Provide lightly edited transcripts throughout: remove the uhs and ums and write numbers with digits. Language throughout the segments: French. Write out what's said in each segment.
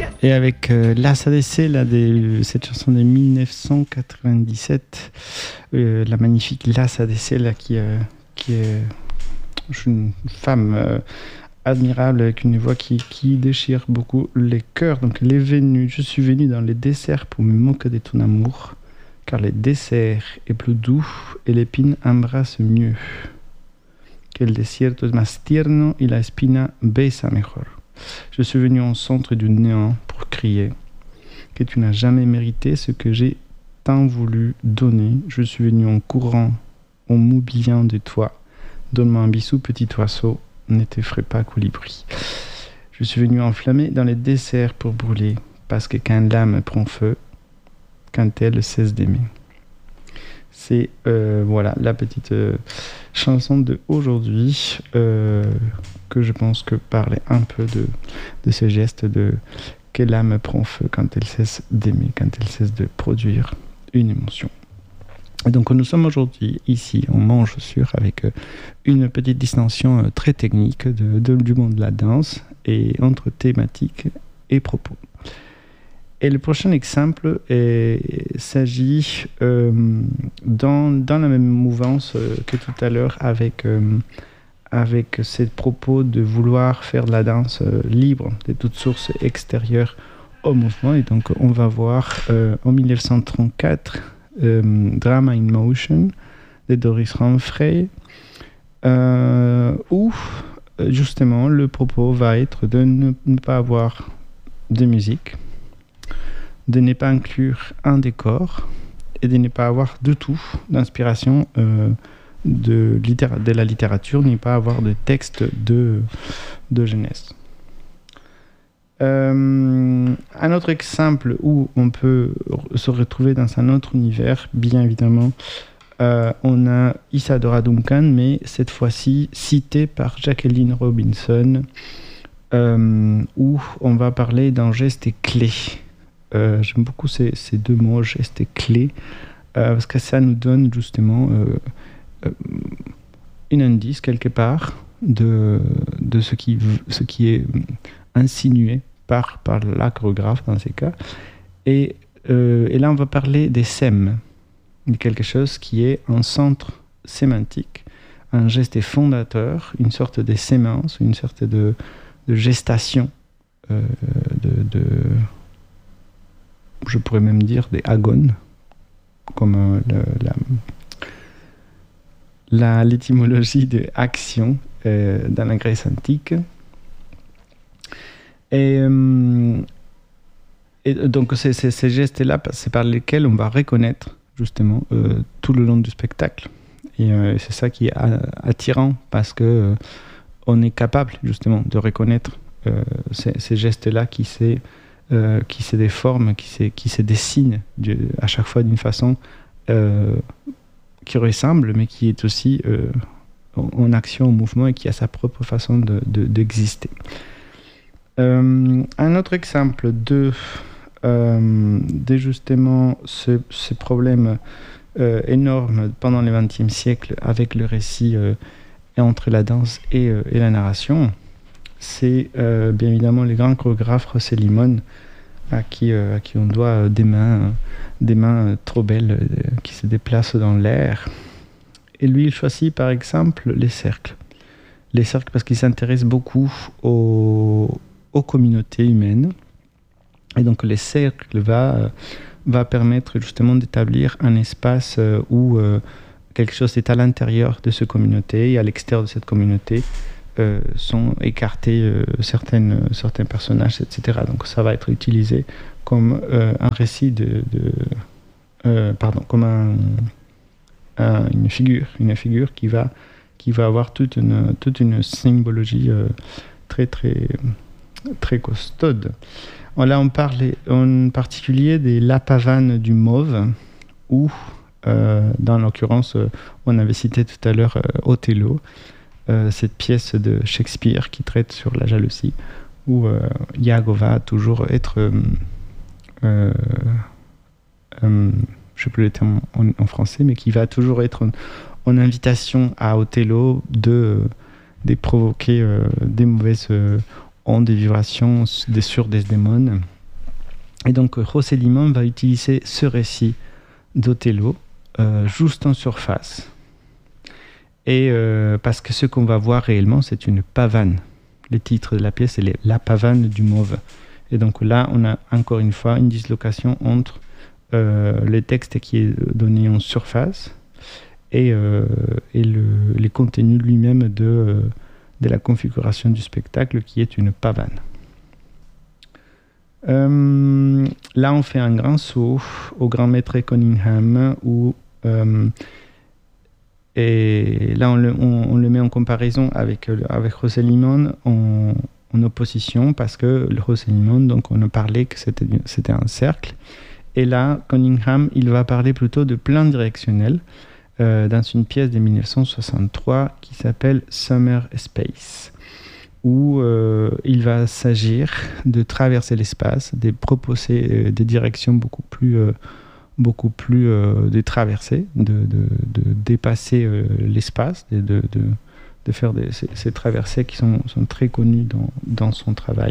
Et avec Las ADC, cette chanson de 1997, la magnifique Las ADC, là, qui est une femme admirable avec une voix qui déchire beaucoup les cœurs. Donc, elle est venue, je suis venu dans les desserts pour me moquer de ton amour, car les desserts est plus doux et l'épine embrasse mieux. Que el desierto es más tierno y la espina besa mejor. Je suis venu en centre du néant pour crier que tu n'as jamais mérité ce que j'ai tant voulu donner. Je suis venu en courant, en m'oubliant de toi. Donne-moi un bisou, petit oiseau, ne t'effraie pas, colibri. Je suis venu enflammé dans les desserts pour brûler, parce que quand l'âme prend feu, quand elle cesse d'aimer. C'est voilà la petite chanson d'aujourd'hui que je pense que parlait un peu de ce geste de que l'âme prend feu quand elle cesse d'aimer, quand elle cesse de produire une émotion. Et donc nous sommes aujourd'hui ici en Manche-sur avec une petite distinction très technique du monde de la danse et entre thématique et propos. Et le prochain exemple s'agit dans la même mouvance que tout à l'heure avec ces propos de vouloir faire de la danse libre de toute source extérieure au mouvement. Et donc on va voir en 1934 Drama in Motion de Doris Ramfrey où justement le propos va être de ne pas avoir de musique, de ne pas inclure un décor et de ne pas avoir du tout d'inspiration de la littérature, ni pas avoir de texte de jeunesse. Un autre exemple où on peut se retrouver dans un autre univers, bien évidemment, on a Isadora Duncan, mais cette fois-ci citée par Jacqueline Robinson, où on va parler d'un geste clé. J'aime beaucoup ces deux mots, geste et clé, parce que ça nous donne justement un indice quelque part de ce qui est insinué par la chorégraphe dans ces cas. Et là, on va parler des sèmes, de quelque chose qui est un centre sémantique, un geste fondateur, une sorte de sémence, une sorte de gestation, je pourrais même dire des agones, comme l'étymologie de action dans la Grèce antique. Et donc ces gestes-là, c'est par lesquels on va reconnaître justement tout le long du spectacle. Et c'est ça qui est attirant, parce que on est capable justement de reconnaître ces gestes-là qui se déforment, qui se dessinent à chaque fois d'une façon qui ressemble, mais qui est aussi en action, en mouvement, et qui a sa propre façon d'exister. Un autre exemple de justement ce problème énorme pendant le XXe siècle avec le récit entre la danse et la narration, c'est bien évidemment le grand chorégraphe José Limón, à qui on doit des mains trop belles qui se déplacent dans l'air. Et lui, il choisit par exemple les cercles. Les cercles parce qu'il s'intéresse beaucoup aux communautés humaines. Et donc les cercles va permettre justement d'établir un espace où quelque chose est à l'intérieur de cette communauté, et à l'extérieur de cette communauté sont écartés certains personnages, etc. Donc ça va être utilisé comme un récit comme une figure qui va avoir toute une symbologie très très très costaude. Là, on parlait en particulier des La Pavane du Mauve, où, dans l'occurrence, on avait cité tout à l'heure Othello, cette pièce de Shakespeare qui traite sur la jalousie, où Iago va toujours être, je ne sais plus le terme en français, mais qui va toujours être en invitation à Othello de provoquer des mauvaises ondes, des vibrations sur Desdémone, Et donc José Limón va utiliser ce récit d'Othello juste en surface. Et parce que ce qu'on va voir réellement, c'est une pavane. Le titre de la pièce, c'est La pavane du mauve. Et donc là, on a encore une fois une dislocation entre le texte qui est donné en surface et le contenu lui-même de la configuration du spectacle qui est une pavane. Là, on fait un grand saut au grand maître Cunningham et là, on le met en comparaison avec José Limón en opposition parce que le José Limón, donc on a parlé que c'était un cercle. Et là, Cunningham, il va parler plutôt de plan directionnel dans une pièce de 1963 qui s'appelle Summer Space, où il va s'agir de traverser l'espace, de proposer des directions beaucoup plus de traverser, de dépasser l'espace, de faire ces traversées qui sont très connues dans son travail.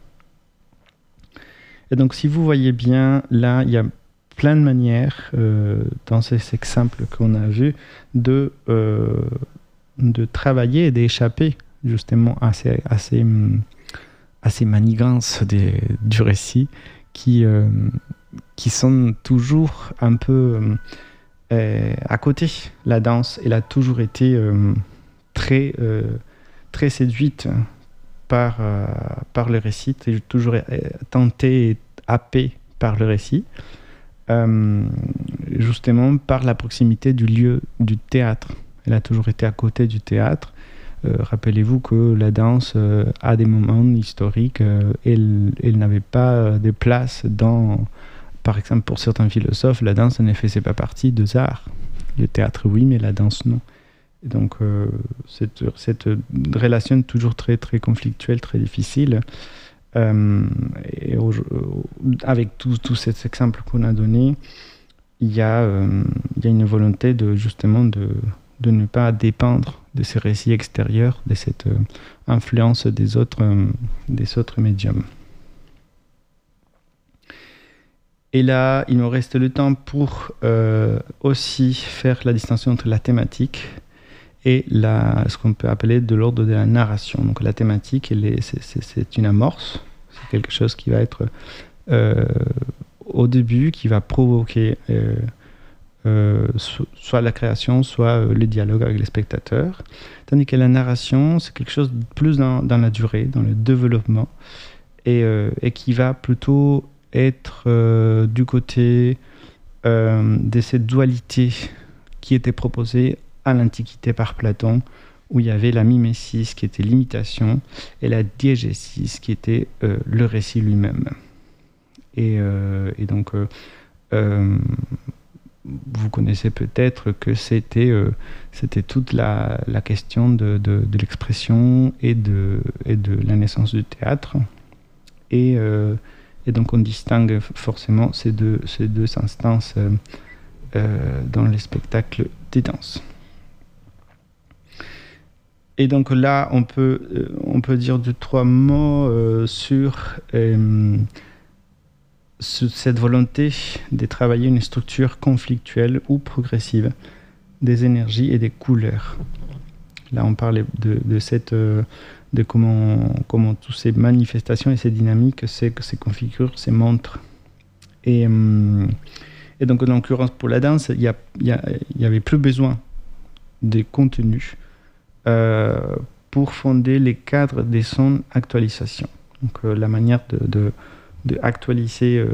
Et donc, si vous voyez bien, là, il y a plein de manières, dans ces exemples qu'on a vus, de travailler et d'échapper justement à ces manigances du récit qui sont toujours un peu à côté. La danse, elle a toujours été très séduite par le récit, toujours tentée et happée par le récit, justement par la proximité du lieu du théâtre. Elle a toujours été à côté du théâtre. Rappelez-vous que la danse, à des moments historiques, elle n'avait pas de place dans... Par exemple, pour certains philosophes, la danse ne faisait pas partie des arts. Le théâtre, oui, mais la danse, non. Et donc, cette relation toujours très, très conflictuelle, très difficile, et avec tous ces exemples qu'on a donnés, il y a une volonté justement de ne pas dépendre de ces récits extérieurs, de cette influence des autres médiums. Et là, il me reste le temps pour aussi faire la distinction entre la thématique et ce qu'on peut appeler de l'ordre de la narration. Donc la thématique, c'est une amorce, c'est quelque chose qui va être au début, qui va provoquer soit la création, soit le dialogue avec les spectateurs. Tandis que la narration, c'est quelque chose de plus dans la durée, dans le développement, et qui va plutôt être du côté de cette dualité qui était proposée à l'Antiquité par Platon, où il y avait la mimesis qui était l'imitation et la diégésis qui était le récit lui-même. Et donc, vous connaissez peut-être que c'était toute la question de l'expression et de la naissance du théâtre. Et donc on distingue forcément ces deux instances dans les spectacles des danses. Et donc là, on peut dire 2-3 mots sur cette volonté de travailler une structure conflictuelle ou progressive des énergies et des couleurs. Là, on parlait de comment toutes ces manifestations et ces dynamiques se configurent, se montrent. Et donc, en l'occurrence, pour la danse, il y avait plus besoin de contenu pour fonder les cadres de son actualisation. Donc, la manière de actualiser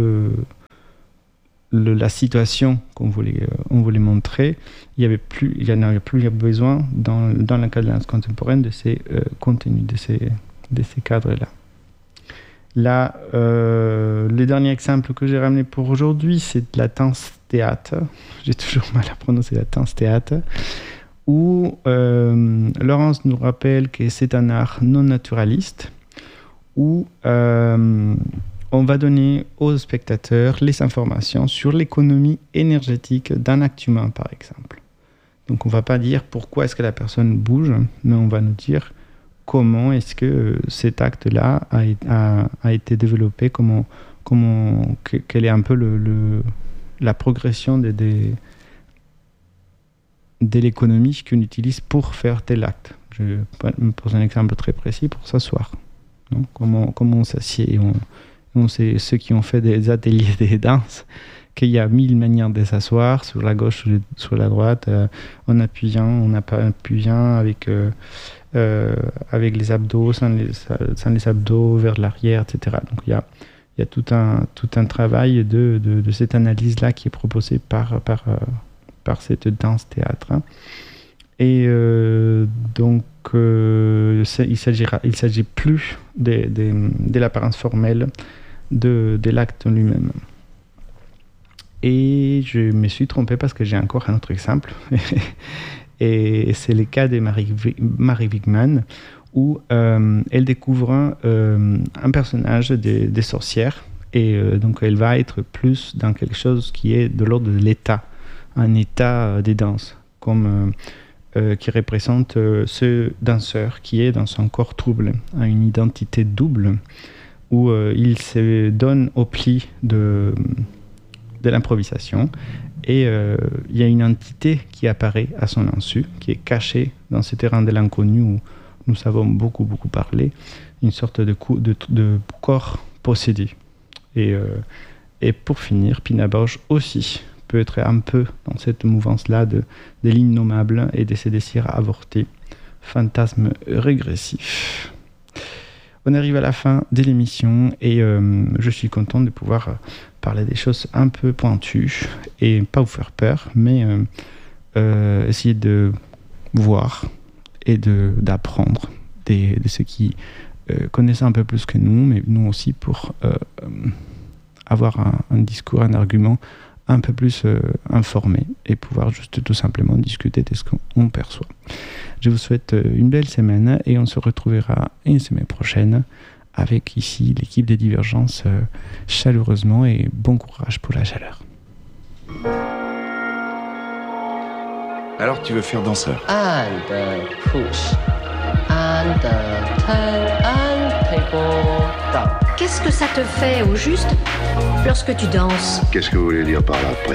la situation qu'on on voulait montrer, il n'y en avait plus besoin dans le cas de la danse contemporaine de ces contenus, de ces cadres-là. Là, le dernier exemple que j'ai ramené pour aujourd'hui, c'est de la danse-théâtre. J'ai toujours mal à prononcer la danse-théâtre, où Laurence nous rappelle que c'est un art non naturaliste, où on va donner aux spectateurs les informations sur l'économie énergétique d'un acte humain, par exemple. Donc on ne va pas dire pourquoi est-ce que la personne bouge, mais on va nous dire comment est-ce que cet acte-là a été développé, comment quelle est un peu la progression de l'économie qu'on utilise pour faire tel acte. Je me pose un exemple très précis pour s'asseoir. Non, comment on s'assied. On sait, ceux qui ont fait des ateliers de danse, qu'il y a 1000 manières de s'asseoir, sur la gauche, sur la droite, en appuyant, en appuyant avec les abdos, sans les abdos, vers l'arrière, etc. Donc il y a tout un travail de cette analyse-là qui est proposé par cette danse-théâtre. Et donc, il s'agit plus de l'apparence formelle de l'acte en lui-même. Et je me suis trompé parce que j'ai encore un autre exemple. Et c'est le cas de Marie Wigman, où elle découvre un personnage des sorcières. Et donc, elle va être plus dans quelque chose qui est de l'ordre de l'état, un état des danses, comme... qui représente ce danseur qui est dans son corps trouble, a une identité double, où il se donne au pli de l'improvisation, et il y a une entité qui apparaît à son insu, qui est cachée dans ce terrain de l'inconnu où nous savons beaucoup parlé, une sorte de corps possédé. Et pour finir, Pina Bausch aussi peut être un peu dans cette mouvance-là de l'innommable et de ses désirs avortés, fantasme régressif. On arrive à la fin de l'émission et je suis content de pouvoir parler des choses un peu pointues et pas vous faire peur, mais essayer de voir et d'apprendre de ceux qui connaissent un peu plus que nous, mais nous aussi pour avoir un discours, un argument un peu plus informé et pouvoir juste tout simplement discuter de ce qu'on perçoit. Je vous souhaite une belle semaine et on se retrouvera une semaine prochaine avec ici l'équipe des Divergences chaleureusement, et bon courage pour la chaleur. Alors tu veux faire danseur? And push. And turn and people down. Qu'est-ce que ça te fait au juste lorsque tu danses? Qu'est-ce que vous voulez dire par là?